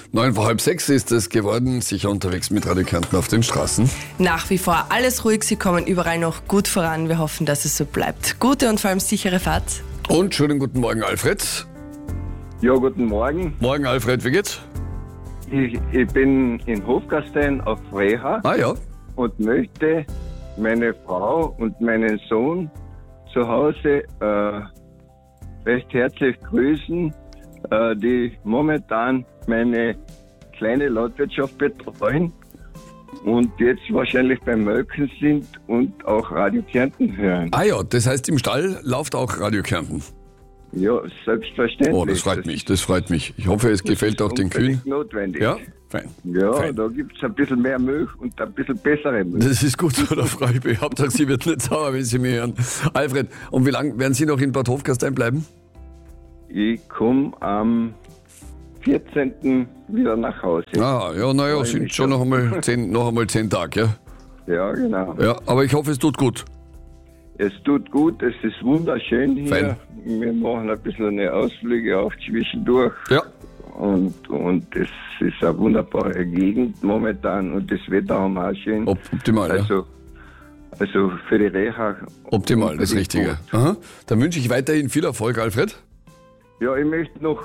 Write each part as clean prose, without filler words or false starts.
5:09 ist es geworden, sicher unterwegs mit Radio Kärnten auf den Straßen. Nach wie vor alles ruhig, Sie kommen überall noch gut voran. Wir hoffen, dass es so bleibt. Gute und vor allem sichere Fahrt. Und schönen guten Morgen, Alfred. Ja, guten Morgen. Morgen, Alfred, wie geht's? Ich bin in Hofgastein auf Reha Ah ja, und möchte meine Frau und meinen Sohn zu Hause recht herzlich grüßen, die momentan meine kleine Landwirtschaft betreuen und jetzt wahrscheinlich beim Melken sind und auch Radio Kärnten hören. ah ja, das heißt, im Stall läuft auch Radio Kärnten. Ja, selbstverständlich. Oh, das freut mich, das freut mich. Ich hoffe, es gefällt auch den Kühen. Unbedingt notwendig. Ja, fein. Ja, fein. da gibt es ein bisschen mehr Milch und ein bisschen bessere Milch. Das ist gut so, da freue ich mich. Hauptsache, Sie wird nicht sauer, wenn Sie mich hören. Alfred, und wie lange werden Sie noch in Bad Hofgastein bleiben? Ich komme am 14. wieder nach Hause. Ah, ja, naja, sind mich schon schon. noch einmal 10 Tage, ja? Ja, genau. Ja, aber ich hoffe, es tut gut. Es tut gut, es ist wunderschön hier. Fein. Wir machen ein bisschen eine Ausflüge auch zwischendurch. Ja, Und es ist eine wunderbare Gegend momentan und das Wetter haben wir auch schön. optimal, ja. Also für die Reha. Optimal, das unbedingt Richtige. gut. Aha. Dann wünsche ich weiterhin viel Erfolg, Alfred. Ja, ich möchte noch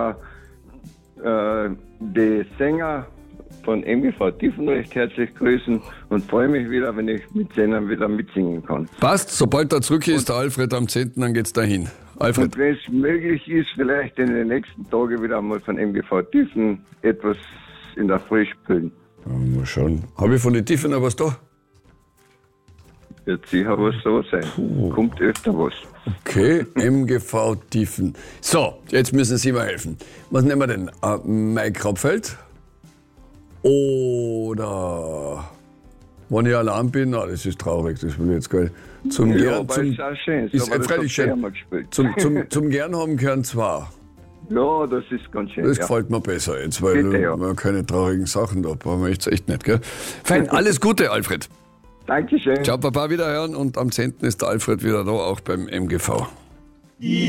die Sänger von MGV Tiefen recht herzlich grüßen und freue mich wieder, wenn ich mit denen wieder mitsingen kann. Passt, sobald er zurück ist, der Alfred am 10., dann geht's dahin. Alfred, Und wenn es möglich ist, vielleicht in den nächsten Tagen wieder einmal von MGV Tiefen etwas in der Früh spielen. mal schauen. Habe ich von den Tiefen noch was da? Wird sicher was so sein. Kommt öfter was. Okay, MGV Tiefen. So, jetzt müssen Sie mir helfen. Was nehmen wir denn? Mike Kropfeld? Oder wenn ich allein bin? Na, das ist traurig, das will ich jetzt gar nicht. Ja, aber ist auch schön. So ist haben wir das freilich auch schön. einmal gespielt. Zum Gernhaben gehören 2. Ja, das ist ganz schön. Das ja. gefällt mir besser jetzt, weil Bitte, ja. wir keine traurigen Sachen da brauchen wir echt nicht, gell? Fein, alles Gute, Alfred. Dankeschön. Ciao, Papa, wiederhören und am 10. ist der Alfred wieder da, auch beim MGV.